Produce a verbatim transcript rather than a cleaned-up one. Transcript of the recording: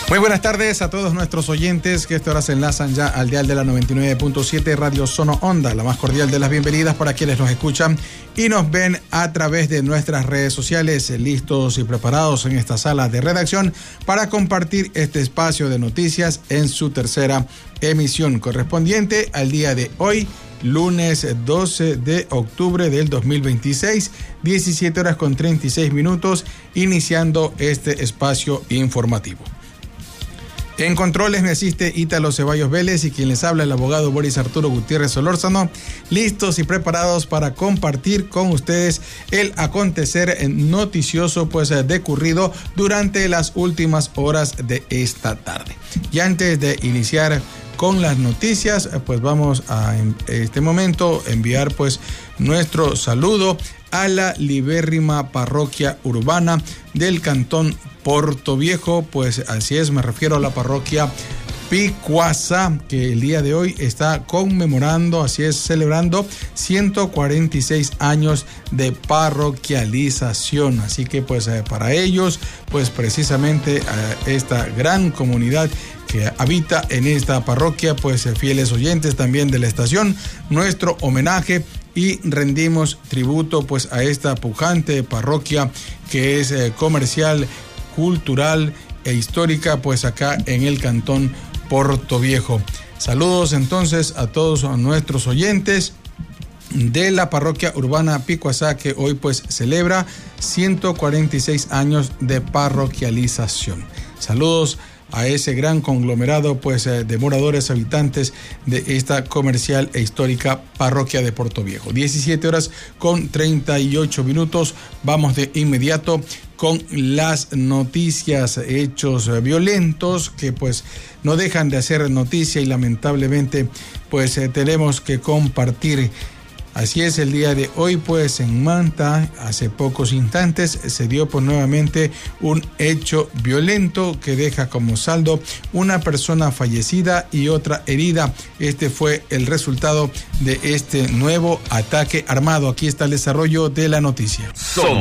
Muy buenas tardes a todos nuestros oyentes que esta hora se enlazan ya al dial de la noventa y nueve punto siete Radio Sono Onda. La más cordial de las bienvenidas para quienes nos escuchan y nos ven a través de nuestras redes sociales, listos y preparados en esta sala de redacción para compartir este espacio de noticias en su tercera emisión correspondiente al día de hoy, lunes doce de octubre del dos mil veintiséis, diecisiete horas con treinta y seis minutos, iniciando este espacio informativo. En controles me asiste Ítalo Ceballos Vélez y quien les habla el abogado Boris Arturo Gutiérrez Solórzano, listos y preparados para compartir con ustedes el acontecer noticioso pues decurrido durante las últimas horas de esta tarde. Y antes de iniciar con las noticias, pues vamos a en este momento enviar pues nuestro saludo a la libérrima parroquia urbana del cantón Portoviejo, pues así es, me refiero a la parroquia Picuazá, que el día de hoy está conmemorando, así es, celebrando ciento cuarenta y seis años de parroquialización. Así que pues eh, para ellos, pues precisamente eh, esta gran comunidad que habita en esta parroquia, pues eh, fieles oyentes también de la estación, nuestro homenaje y rendimos tributo pues a esta pujante parroquia que es eh, comercial, cultural e histórica pues acá en el cantón Portoviejo. Saludos entonces a todos nuestros oyentes de la parroquia urbana Picuazá, que hoy pues celebra ciento cuarenta y seis años de parroquialización. Saludos a ese gran conglomerado pues de moradores habitantes de esta comercial e histórica parroquia de Portoviejo. diecisiete horas con treinta y ocho minutos. Vamos de inmediato con las noticias, hechos violentos que pues no dejan de hacer noticia y lamentablemente pues eh, tenemos que compartir. Así es, el día de hoy pues en Manta, hace pocos instantes, se dio pues nuevamente un hecho violento que deja como saldo una persona fallecida y otra herida. Este fue el resultado de este nuevo ataque armado. Aquí está el desarrollo de la noticia. Somos